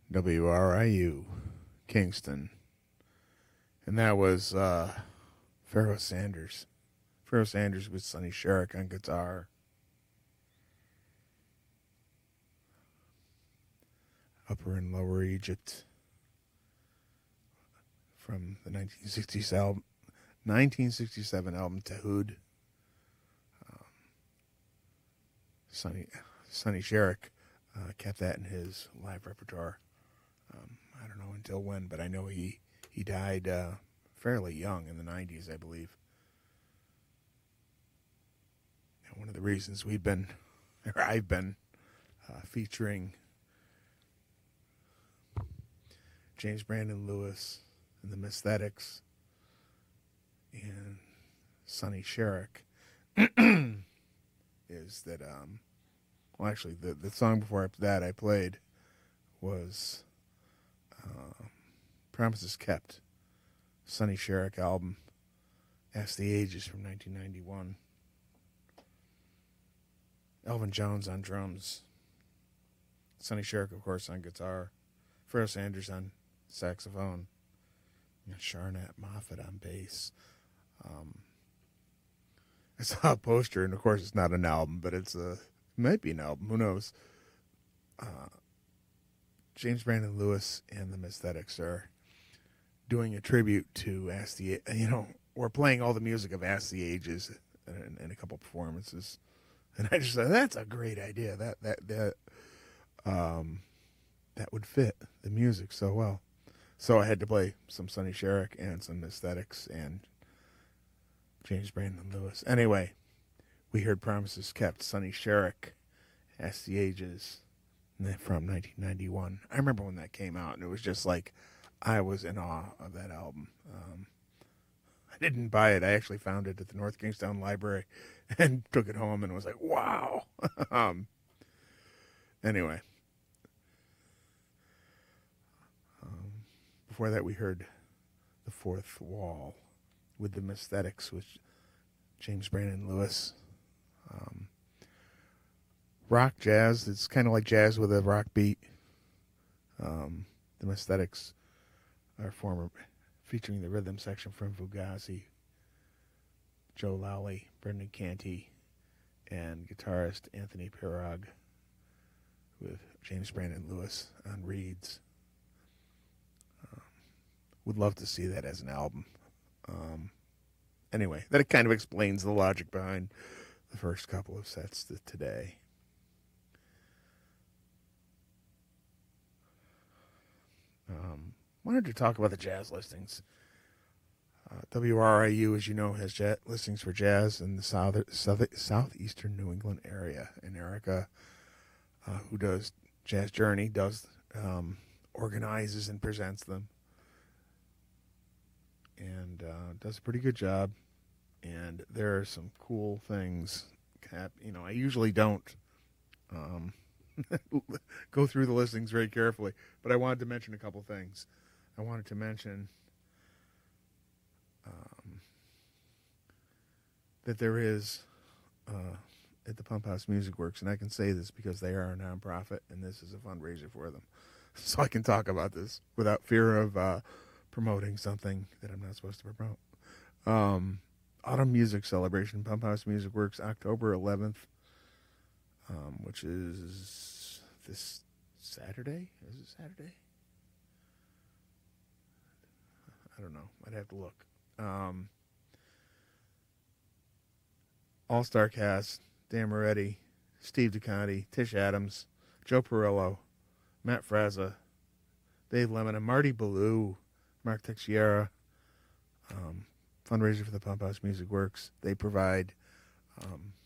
WRIU, Kingston. And that was Pharoah Sanders. Pharoah Sanders with Sonny Sherrick on guitar. Upper and Lower Egypt from the 1967 album Tahood. Sonny Sherrick kept that in his live repertoire. I don't know until when, but I know he died fairly young in the 90s, I believe. And one of the reasons I've been featuring James Brandon Lewis and the Misthetics and Sonny Sherrick is that, well, actually, the song before that I played was Promises Kept, Sonny Sherrick album, Ask the Ages from 1991. Elvin Jones on drums. Sonny Sherrick, of course, on guitar. Pharoah Sanders on saxophone. And Sharnat Moffett on bass. I saw a poster, and of course it's not an album, but it might be an album. Who knows? James Brandon Lewis and the Misthetics are doing a tribute to we're playing all the music of Ask the Ages in a couple performances, and I just thought that's a great idea. That would fit the music so well. So I had to play some Sonny Sherrick and some Misthetics and James Brandon Lewis. Anyway, we heard Promises Kept, Sonny Sherrick, Ask the Ages, from 1991. I remember when that came out, and it was just like, I was in awe of that album. I didn't buy it. I actually found it at the North Kingstown Library and took it home and was like, wow. Anyway. Before that, we heard The Fourth Wall with the Misthetics, with James Brandon Lewis. Rock jazz. It's kind of like jazz with a rock beat. The Misthetics are featuring the rhythm section from Fugazi, Joe Lally, Brendan Canty, and guitarist Anthony Pirog, with James Brandon Lewis on reeds. Would love to see that as an album. Anyway, that kind of explains the logic behind the first couple of sets today. Wanted to talk about the jazz listings. WRIU, as you know, has listings for jazz in the southeastern New England area. And Erica, who does Jazz Journey, organizes and presents them. And does a pretty good job. And there are some cool things. I usually don't go through the listings very carefully, but I wanted to mention a couple things. I wanted to mention that there is at the Pump House Music Works, and I can say this because they are a nonprofit, and this is a fundraiser for them, so I can talk about this without fear of promoting something that I'm not supposed to promote. Autumn Music Celebration, Pump House Music Works, October 11th, which is this Saturday. Is it Saturday? I don't know. I'd have to look. All-star cast: Dan Moretti, Steve DeConti, Tish Adams, Joe Perillo, Matt Fraza, Dave Lemon, and Marty Ballou, Mark Teixeira. Fundraiser for the Pump House Music Works. They provide